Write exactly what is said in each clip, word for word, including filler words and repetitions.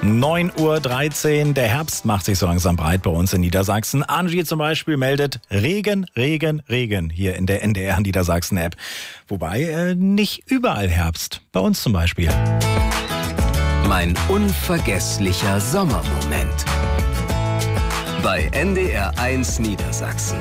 neun Uhr dreizehn, der Herbst macht sich so langsam breit bei uns in Niedersachsen. Angie zum Beispiel meldet Regen, Regen, Regen hier in der N D R Niedersachsen-App. Wobei äh, nicht überall Herbst, bei uns zum Beispiel. Mein unvergesslicher Sommermoment bei N D R eins Niedersachsen.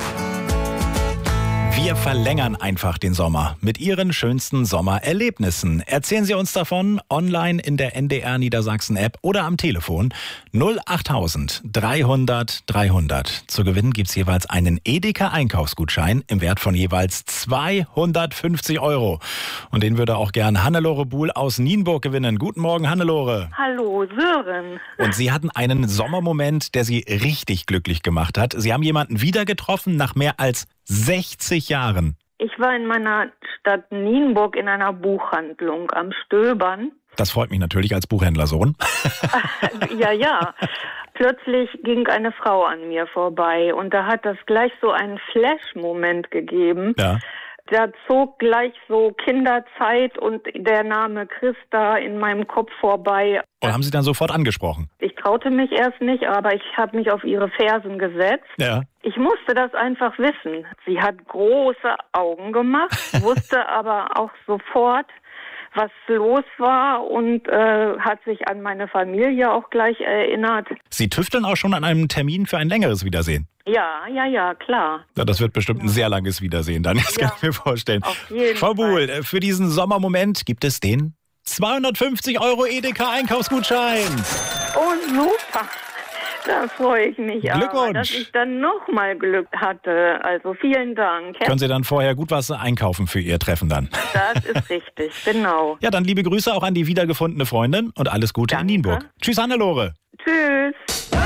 Wir verlängern einfach den Sommer mit Ihren schönsten Sommererlebnissen. Erzählen Sie uns davon online in der N D R Niedersachsen App oder am Telefon null achttausend dreihundert dreihundert. Zu gewinnen gibt es jeweils einen Edeka Einkaufsgutschein im Wert von jeweils zweihundertfünfzig Euro. Und den würde auch gern Hannelore Buhl aus Nienburg gewinnen. Guten Morgen, Hannelore. Hallo, Sören. Und Sie hatten einen Sommermoment, der Sie richtig glücklich gemacht hat. Sie haben jemanden wieder getroffen nach mehr als sechzig Jahren. Ich war in meiner Stadt Nienburg in einer Buchhandlung am Stöbern. Das freut mich natürlich als Buchhändlersohn. Ja, ja. Plötzlich ging eine Frau an mir vorbei und da hat das gleich so einen Flash-Moment gegeben. Ja. Da zog gleich so Kinderzeit und der Name Christa in meinem Kopf vorbei. Und haben Sie dann sofort angesprochen? Ich traute mich erst nicht, aber ich habe mich auf ihre Fersen gesetzt. Ja. Ich musste das einfach wissen. Sie hat große Augen gemacht, wusste aber auch sofort, was los war und äh, hat sich an meine Familie auch gleich erinnert. Sie tüfteln auch schon an einem Termin für ein längeres Wiedersehen? Ja, ja, ja, klar. Ja, das wird bestimmt ein sehr langes Wiedersehen dann, das Ja, kann ich mir vorstellen. auf jeden Frau Buhl, Fall. für diesen Sommermoment gibt es den zweihundertfünfzig Euro Edeka Einkaufsgutschein. Oh, super. Da freue ich mich aber, Glückwunsch. dass ich dann nochmal Glück hatte. Also vielen Dank. Können Sie dann vorher gut was einkaufen für Ihr Treffen dann? Das ist richtig, genau. Ja, dann liebe Grüße auch an die wiedergefundene Freundin und alles Gute in Danke. Nienburg. Tschüss, Hannelore.